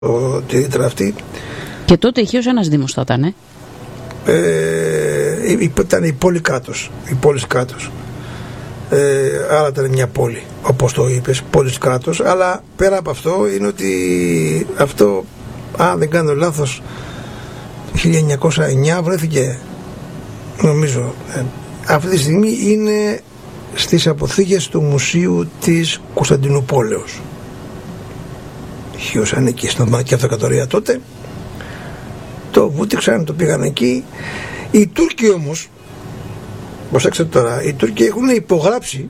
τη ρήτρα αυτή. Και τότε Χίος ένας δήμος θα ήταν, ήταν η πόλη κράτος, η πόλης κράτος. Άρα ήταν μια πόλη, όπως το είπες, πόλης κράτος. Αλλά πέρα από αυτό είναι ότι αυτό, αν δεν κάνω λάθος, 1909 βρέθηκε, νομίζω. Αυτή τη στιγμή είναι στις αποθήκες του Μουσείου της Κωνσταντινούπολεως. Χίος ανήκει στην Οθωμανική Αυτοκρατορία τότε. Το βούτυξαν, το πήγαν εκεί. Οι Τούρκοι όμως, προσέξτε τώρα, οι Τούρκοι έχουν υπογράψει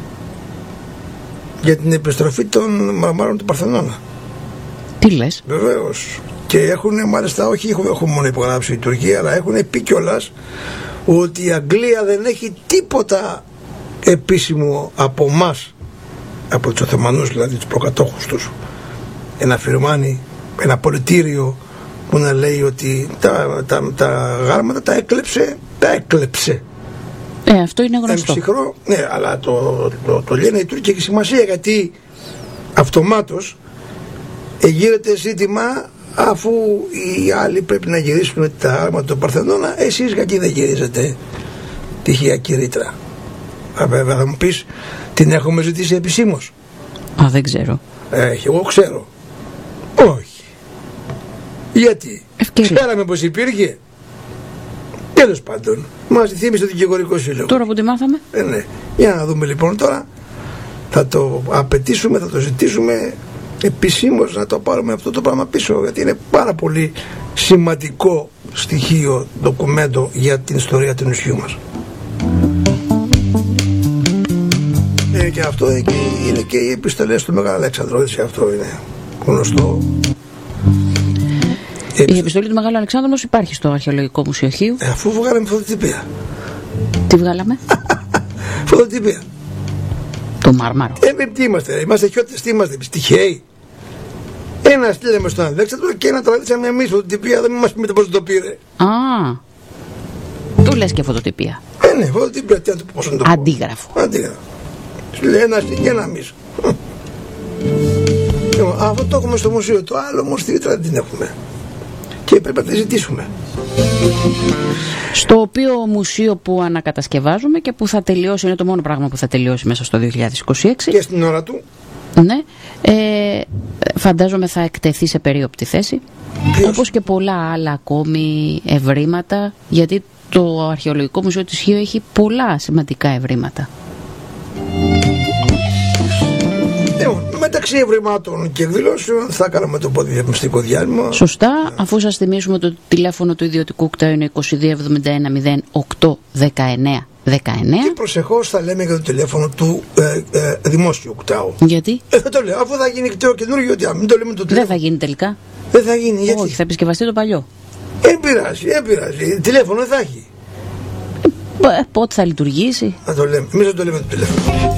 για την επιστροφή των μαρμάρων του Παρθενώνα. Τι λες? Βεβαίως. Και έχουν μάλιστα, όχι έχουν μόνο υπογράψει η Τουρκία, αλλά έχουν πει κιόλας ότι η Αγγλία δεν έχει τίποτα επίσημο από εμάς, από τους Οθωμανούς, δηλαδή τους προκατόχους τους, ένα φιρμάνι, ένα πολιτήριο που να λέει ότι τα γάλματα τα έκλεψε. Αυτό είναι γνωστό. Ψυχρό, ναι, αλλά το λένε οι Τούρκοι, έχει σημασία, γιατί αυτομάτως γίνεται ζήτημα, αφού οι άλλοι πρέπει να γυρίσουν τα γάλματα του Παρθενώνα, εσείς γιατί δεν γυρίζετε τη Χιακή ρήτρα? Βέβαια θα μου πεις, την έχουμε ζητήσει επισήμως. Δεν ξέρω. Εγώ ξέρω. Όχι. Γιατί? Ξέραμε πως υπήρχε. Τέλος πάντων, μας θύμισε το Δικηγορικό Σύλλογο. Τώρα που τη μάθαμε. Ναι. Για να δούμε λοιπόν τώρα. Θα το απαιτήσουμε, θα το ζητήσουμε επισήμως να το πάρουμε αυτό το πράγμα πίσω, γιατί είναι πάρα πολύ σημαντικό στοιχείο, ντοκουμέντο για την ιστορία του νησιού μας. Και αυτό είναι και οι επιστολές του Μεγάλου Αλέξανδρου, έτσι, αυτό είναι γνωστό. Η επιστολή του Μεγάλου Αλεξάνδρου όμως υπάρχει στο Αρχαιολογικό Μουσείο Χίου. Αφού βγάλαμε φωτοτυπία. Τι βγάλαμε? Φωτοτυπία. Το μάρμαρο. Τι είμαστε χιώτες, τι είμαστε, τυχαίοι? Ένα στείλαμε στον Αλέξανδρο και ένα τραβήξαμε εμείς φωτοτυπία, δεν μας πείτε πώς το πήρε. Του λες και φωτοτυπία. Ναι, φωτοτυπία, τι να το πω, πώς να το πω. Αντίγραφο. Σου λέει ένα και ένα μισό. Αυτό το έχουμε στο μουσείο, το άλλο όμως τη ρήτρα δεν την έχουμε. Και πρέπει να τη ζητήσουμε. Στο οποίο μουσείο που ανακατασκευάζουμε και που θα τελειώσει, είναι το μόνο πράγμα που θα τελειώσει μέσα στο 2026. Και στην ώρα του. Ναι. Φαντάζομαι θα εκτεθεί σε περίοπτη θέση. Όπως και πολλά άλλα ακόμη ευρήματα, γιατί το Αρχαιολογικό Μουσείο της Χίου έχει πολλά σημαντικά ευρήματα. Μεταξύ ευρημάτων και εκδηλώσεων θα κάνουμε το διαφημιστικό διάλειμμα. Σωστά, αφού σας θυμίσουμε το τηλέφωνο του ιδιωτικού κταίου είναι 2271 08 19 19. Και προσεχώς θα λέμε για το τηλέφωνο του δημόσιου κταίου. Γιατί? Θα το λέω, αφού θα γίνει κταίο καινούργιο, μην το λέμε το τηλέφωνο. Δεν θα γίνει τελικά. Δεν θα γίνει, γιατί? Όχι, θα επισκευαστεί το παλιό. Δεν πειράζει. Τηλέφωνο δεν θα έχει. Πότε θα λειτουργήσει? Θα το λέμε, εμείς θα το λέμε το τηλέφωνο.